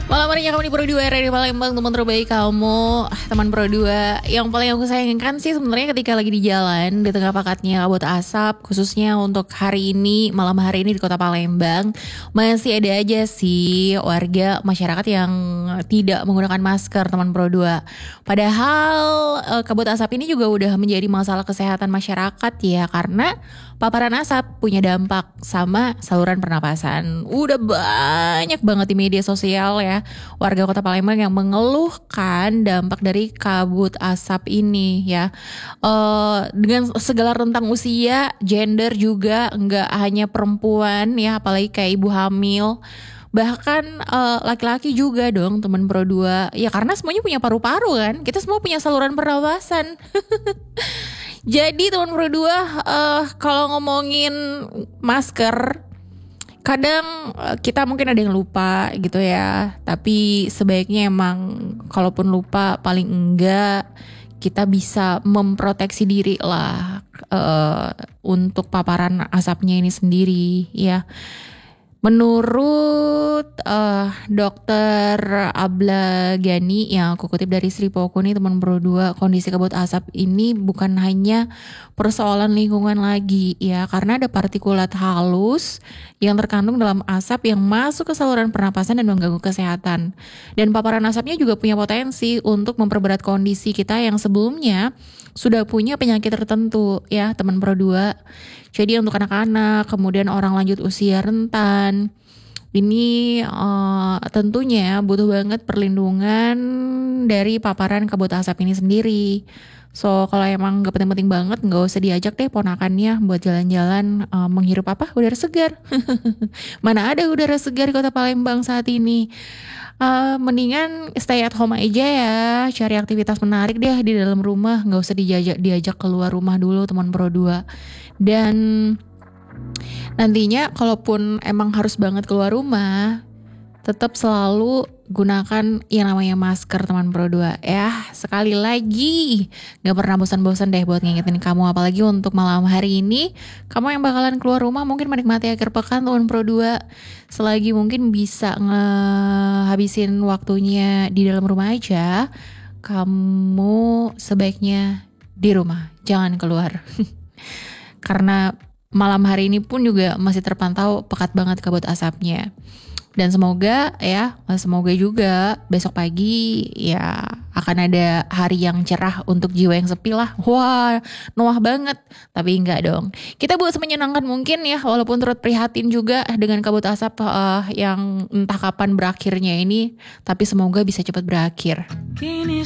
Malam harinya kamu di Pro 2 Radio Palembang, teman terbaik kamu, teman Pro 2. Yang paling aku sayangkan sih sebenarnya ketika lagi di jalan di tengah pakatnya kabut asap, khususnya untuk hari ini, malam hari ini di Kota Palembang, masih ada aja sih warga masyarakat yang tidak menggunakan masker, teman Pro 2. Padahal kabut asap ini juga udah menjadi masalah kesehatan masyarakat ya, karena paparan asap punya dampak sama saluran pernapasan. Udah banyak banget di media sosial ya warga Kota Palembang yang mengeluhkan dampak dari kabut asap ini ya. Dengan segala rentang usia, gender juga, nggak hanya perempuan ya, apalagi kayak ibu hamil. Bahkan laki-laki juga dong, teman Pro 2. Ya karena semuanya punya paru-paru kan. Kita semua punya saluran pernapasan. Jadi teman Pro 2, kalau ngomongin masker, kadang kita mungkin ada yang lupa gitu ya. Tapi sebaiknya emang kalaupun lupa, paling enggak kita bisa memproteksi diri lah untuk paparan asapnya ini sendiri ya. Menurut Dokter Abla Gani yang aku kutip dari Sri Poko nih, teman Pro 2, kondisi kabut asap ini bukan hanya persoalan lingkungan lagi ya, karena ada partikulat halus yang terkandung dalam asap yang masuk ke saluran pernapasan dan mengganggu kesehatan. Dan paparan asapnya juga punya potensi untuk memperberat kondisi kita yang sebelumnya sudah punya penyakit tertentu ya, teman Pro 2. Jadi untuk anak-anak, kemudian orang lanjut usia rentan, ini tentunya butuh banget perlindungan dari paparan kabut asap ini sendiri. So kalau emang gak penting-penting banget, gak usah diajak deh ponakannya buat jalan-jalan menghirup udara segar. Mana ada udara segar di Kota Palembang saat ini. Mendingan stay at home aja ya, cari aktivitas menarik deh di dalam rumah, gak usah diajak keluar rumah dulu, teman Pro 2. Dan nantinya kalaupun emang harus banget keluar rumah, tetap selalu gunakan yang namanya masker, teman Pro 2 ya. Sekali lagi, gak pernah bosan-bosan deh buat ngingetin kamu, apalagi untuk malam hari ini kamu yang bakalan keluar rumah mungkin menikmati akhir pekan, teman Pro 2. Selagi mungkin bisa ngehabisin waktunya di dalam rumah aja, kamu sebaiknya di rumah, jangan keluar. Karena malam hari ini pun juga masih terpantau pekat banget kabut asapnya. Dan semoga juga besok pagi ya akan ada hari yang cerah untuk jiwa yang sepi lah. Wah, noah banget. Tapi enggak dong. Kita buat semenyenangkan mungkin ya, walaupun turut prihatin juga dengan kabut asap yang entah kapan berakhirnya ini. Tapi semoga bisa cepat berakhir. Kini